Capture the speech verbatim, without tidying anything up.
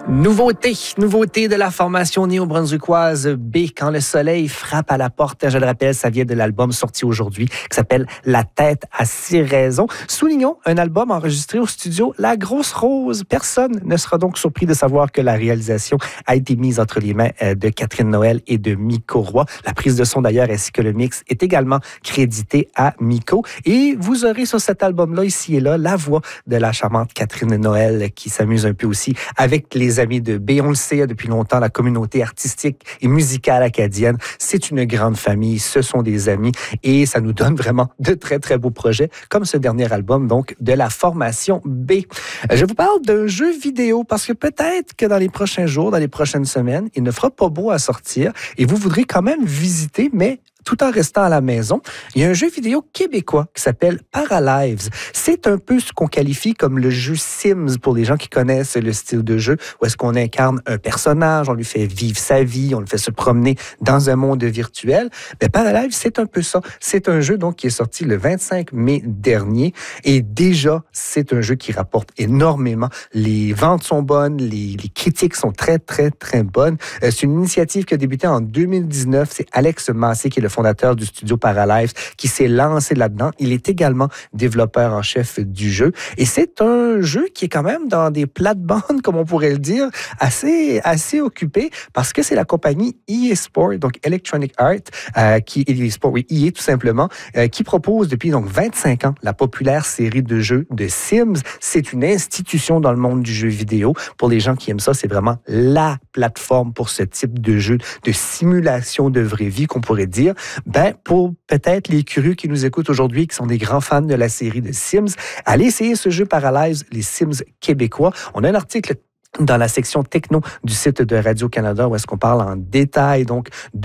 Nouveauté, nouveauté de la formation néo-brunswickoise B, Quand le soleil frappe à la porte. Je le rappelle, ça vient de l'album sorti aujourd'hui qui s'appelle La tête à six raisons. Soulignons un album enregistré au studio La Grosse Rose. Personne ne sera donc surpris de savoir que la réalisation a été mise entre les mains de Catherine Noël et de Miko Roy. La prise de son d'ailleurs ainsi que le mix est également crédité à Miko. Et vous aurez sur cet album-là, ici et là, la voix de la charmante Catherine Noël qui s'amuse un peu aussi avec les amis de B. On le sait depuis longtemps, la communauté artistique et musicale acadienne, c'est une grande famille, ce sont des amis et ça nous donne vraiment de très, très beaux projets, comme ce dernier album, donc, de la formation B. Je vous parle d'un jeu vidéo parce que peut-être que dans les prochains jours, dans les prochaines semaines, il ne fera pas beau à sortir et vous voudrez quand même visiter, mais tout en restant à la maison. Il y a un jeu vidéo québécois qui s'appelle Paralives. C'est un peu ce qu'on qualifie comme le jeu Sims pour les gens qui connaissent le style de jeu, où est-ce qu'on incarne un personnage, on lui fait vivre sa vie, on le fait se promener dans un monde virtuel. Mais Paralives, c'est un peu ça. C'est un jeu donc qui est sorti le vingt-cinq mai dernier et déjà, c'est un jeu qui rapporte énormément. Les ventes sont bonnes, les, les critiques sont très, très, très bonnes. Euh, c'est une initiative qui a débuté en deux mille dix-neuf. C'est Alex Massé qui est le fondateur du studio Paralives, qui s'est lancé là-dedans. Il est également développeur en chef du jeu. Et c'est un jeu qui est quand même dans des plates-bandes, comme on pourrait le dire, assez, assez occupé, parce que c'est la compagnie E A Sport, donc Electronic Arts, euh, qui E A Sport, oui, E A tout simplement, euh, qui propose depuis donc vingt-cinq ans la populaire série de jeux de Sims. C'est une institution dans le monde du jeu vidéo. Pour les gens qui aiment ça, c'est vraiment la plateforme pour ce type de jeu de simulation de vraie vie, qu'on pourrait dire. Ben, pour peut-être les curieux qui nous écoutent aujourd'hui, qui sont des grands fans de la série de Sims, allez essayer ce jeu Paralives, les Sims québécois. On a un article dans la section techno du site de Radio-Canada où est-ce qu'on parle en détail donc